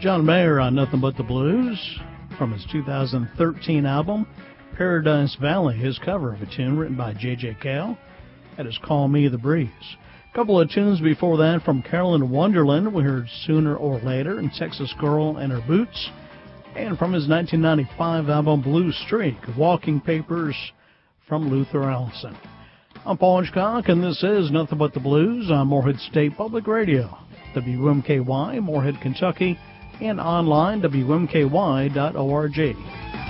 John Mayer on Nothing But the Blues from his 2013 album, Paradise Valley, his cover of a tune written by J.J. Cale. That is Call Me the Breeze. A couple of tunes before that from Carolyn Wonderland. We heard Sooner or Later and Texas Girl and Her Boots. And from his 1995 album Blue Streak, Walking Papers from Luther Allison. I'm Paul Hitchcock, and this is Nothing But the Blues on Morehead State Public Radio, WMKY, Morehead, Kentucky, and online, WMKY.org.